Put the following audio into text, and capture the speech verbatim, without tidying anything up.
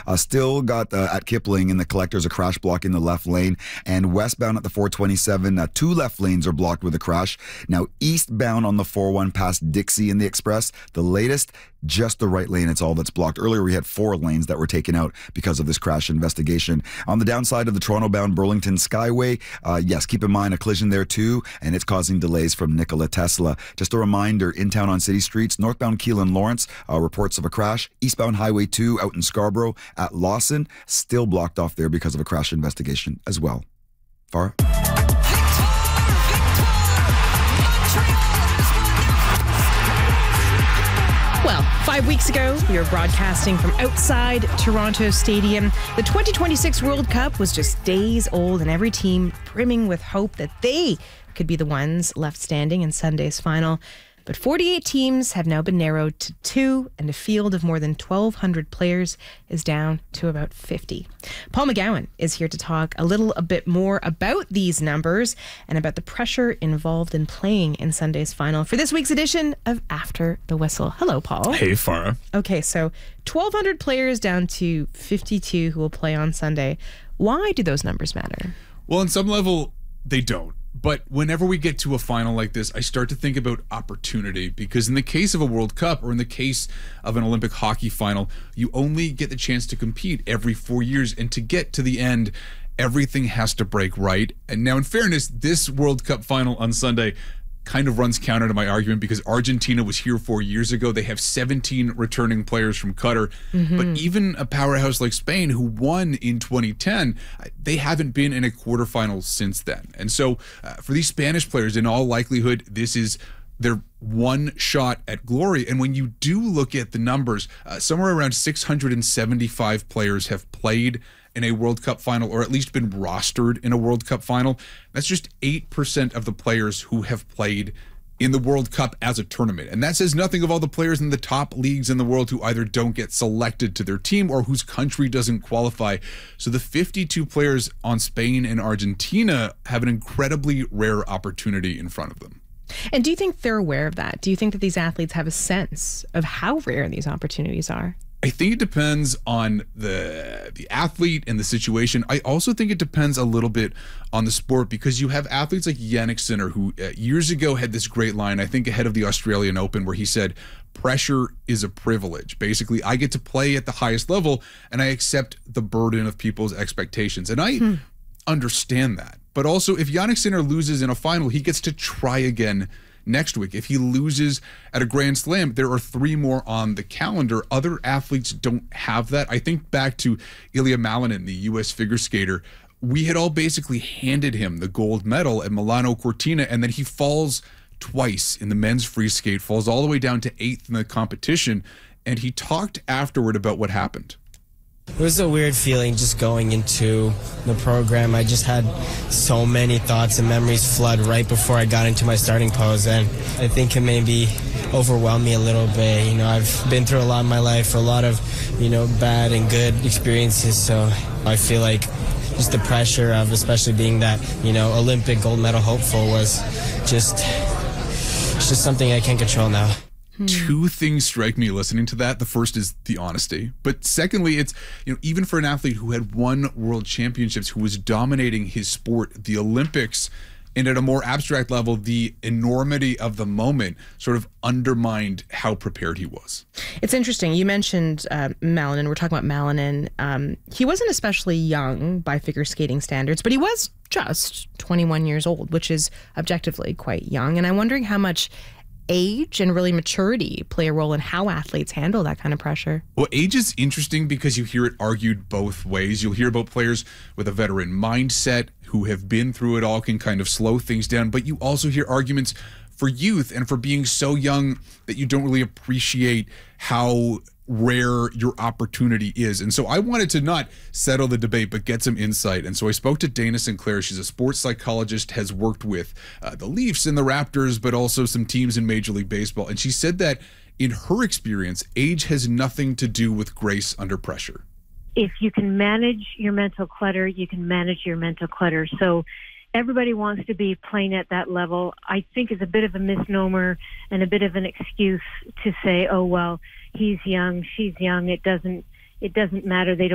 Uh, still got uh, at Kipling in the collectors a crash block in the left lane, and westbound at the four twenty-seven, uh, two left lanes are blocked with a crash. Now eastbound on the four one past Dixie in the express, the latest, just the right lane. It's all that's blocked. Earlier we had four lanes that were taken out because of this crash investigation. On the downside of the Toronto-bound Burlington Skyway, uh, yes, keep in mind a collision there too, and it's causing delays from Nikola Tesla. Just a reminder, in town on city streets, northbound Keelan Lawrence, uh, reports of a crash. Eastbound Highway two out in Scarborough at Lawson, still blocked off there because of a crash investigation as well. Farah? Well, five weeks ago, we were broadcasting from outside Toronto Stadium. The twenty twenty-six World Cup was just days old, and every team brimming with hope that they could be the ones left standing in Sunday's final. But forty-eight teams have now been narrowed to two, and a field of more than twelve hundred players is down to about fifty. Paul McGowan is here to talk a little a bit more about these numbers and about the pressure involved in playing in Sunday's final for this week's edition of After the Whistle. Hello, Paul. Hey, Farah. Okay, so twelve hundred players down to fifty-two who will play on Sunday. Why do those numbers matter? Well, on some level, they don't. But whenever we get to a final like this, I start to think about opportunity, because in the case of a World Cup or in the case of an Olympic hockey final, you only get the chance to compete every four years. And to get to the end, everything has to break right. And now, in fairness, this World Cup final on Sunday kind of runs counter to my argument, because Argentina was here four years ago. They have seventeen returning players from Qatar. Mm-hmm. But even a powerhouse like Spain, who won in twenty ten, they haven't been in a quarterfinal since then. And so uh, for these Spanish players, in all likelihood, this is their one shot at glory. And when you do look at the numbers, uh, somewhere around six hundred seventy-five players have played in a World Cup final, or at least been rostered in a World Cup final. That's just eight percent of the players who have played in the World Cup as a tournament. And that says nothing of all the players in the top leagues in the world who either don't get selected to their team or whose country doesn't qualify. So the fifty-two players on Spain and Argentina have an incredibly rare opportunity in front of them. And do you think they're aware of that? Do you think that these athletes have a sense of how rare these opportunities are? I think it depends on the the athlete and the situation. I also think it depends a little bit on the sport, because you have athletes like Jannik Sinner, who uh, years ago had this great line, I think ahead of the Australian Open, where he said, pressure is a privilege. Basically, I get to play at the highest level and I accept the burden of people's expectations. And I hmm. understand that. But also, if Jannik Sinner loses in a final, he gets to try again next week. If he loses at a Grand Slam, there are three more on the calendar. Other athletes don't have that. I think back to Ilya Malinin, the U S figure skater. We had all basically handed him the gold medal at Milano Cortina, and then he falls twice in the men's free skate, falls all the way down to eighth in the competition, and he talked afterward about what happened. It was a weird feeling just going into the program. I just had so many thoughts and memories flood right before I got into my starting pose, and I think it maybe overwhelmed me a little bit. You know, I've been through a lot in my life, a lot of, you know, bad and good experiences, so I feel like just the pressure of especially being that, you know, Olympic gold medal hopeful was just, it's just something I can't control now. Two things strike me listening to that. The first is the honesty. But secondly, it's, you know, even for an athlete who had won world championships, who was dominating his sport, the Olympics, and at a more abstract level, the enormity of the moment sort of undermined how prepared he was. It's interesting. You mentioned uh, Malinin. We're talking about Malinin. Um, he wasn't especially young by figure skating standards, but he was just twenty-one years old, which is objectively quite young. And I'm wondering how much age and really maturity play a role in how athletes handle that kind of pressure. Well, age is interesting because you hear it argued both ways. You'll hear about players with a veteran mindset who have been through it all, can kind of slow things down, but you also hear arguments for youth and for being so young that you don't really appreciate how rare your opportunity is. And so I wanted to not settle the debate, but get some insight. And so I spoke to Dana Sinclair. She's a sports psychologist, has worked with uh, the Leafs and the Raptors, but also some teams in Major League Baseball. And she said that in her experience, age has nothing to do with grace under pressure. If you can manage your mental clutter, you can manage your mental clutter. So everybody wants to be playing at that level. I think is a bit of a misnomer and a bit of an excuse to say, oh, well, he's young, she's young, it doesn't it doesn't matter, they don't